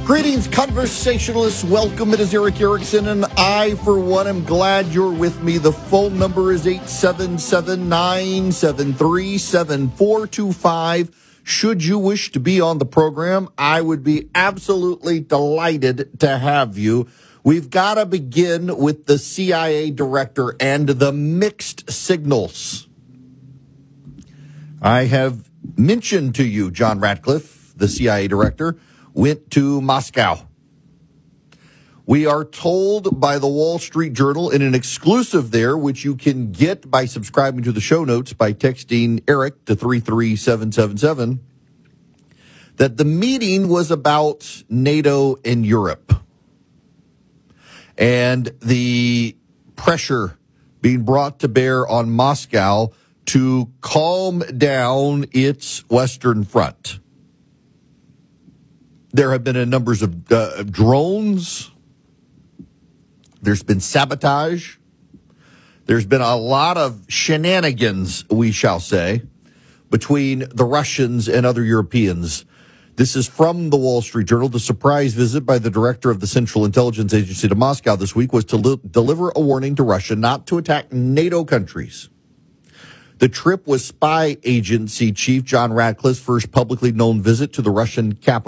Greetings, conversationalists. Welcome. It is Erick Erickson, and I, for one, am glad you're with me. The phone number is 877-973-7425. Should you wish to be on the program, I would be absolutely delighted to have you. We've got to begin with the CIA director and the mixed signals. I have mentioned to you John Ratcliffe, the CIA director, went to Moscow. We are told by the Wall Street Journal in an exclusive there, which you can get by subscribing to the show notes by texting Eric to 33777, that the meeting was about NATO and Europe and the pressure being brought to bear on Moscow to calm down its Western Front. There have been a number of drones. There's been sabotage. There's been a lot of shenanigans, we shall say, between the Russians and other Europeans. This is from the Wall Street Journal. The surprise visit by the director of the Central Intelligence Agency to Moscow this week was to deliver a warning to Russia not to attack NATO countries. The trip was spy agency chief John Ratcliffe's first publicly known visit to the Russian capital.